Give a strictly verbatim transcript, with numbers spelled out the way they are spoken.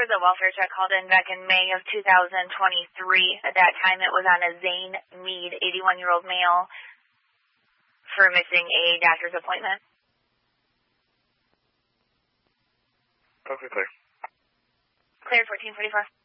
was a welfare check called in back in May of two thousand twenty-three. At that time, it was on a Zane Mead, eighty-one-year-old male, for missing a doctor's appointment. Okay, clear. Cleared fourteen forty-four.